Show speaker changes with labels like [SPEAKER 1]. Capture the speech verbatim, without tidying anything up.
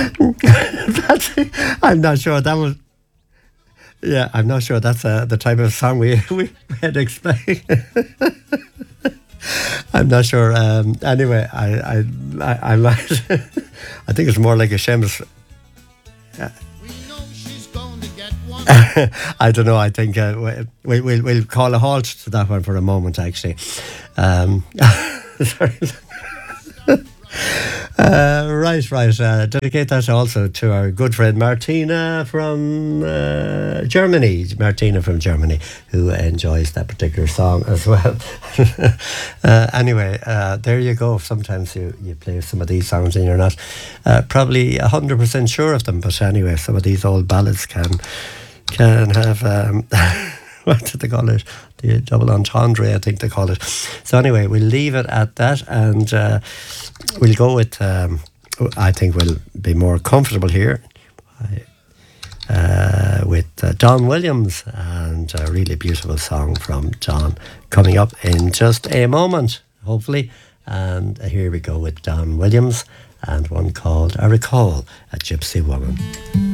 [SPEAKER 1] That's, I'm not sure that was. Yeah, I'm not sure that's uh, the type of song we we had expect. I'm not sure. Um, anyway, I I I, I might. I think it's more like a Seamus. I don't know. I think uh, we, we'll we'll call a halt to that one for a moment. Actually, um, sorry. Uh, right, right. Uh, dedicate that also to our good friend Martina from uh, Germany. Martina from Germany, who enjoys that particular song as well. uh, anyway, uh, there you go. Sometimes you, you play some of these songs and you're not uh, probably one hundred percent sure of them. But anyway, some of these old ballads can can have... Um, what did they call it? The double entendre, I think they call it. So anyway, we'll leave it at that, and uh, we'll go with, um, I think we'll be more comfortable here uh, with uh, Don Williams, and a really beautiful song from Don coming up in just a moment, hopefully. And here we go with Don Williams, and one called I Recall a Gypsy Woman.